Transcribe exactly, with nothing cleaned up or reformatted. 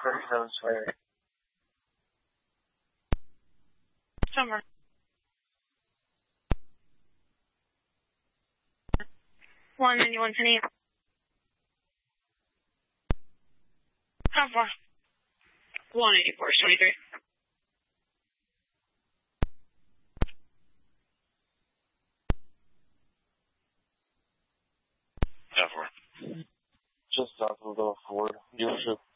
thirty-seven twenty-eight. Summer. One ninety-one penny. How far? One eighty-four twenty-three. How far? Just south of the Ford dealership.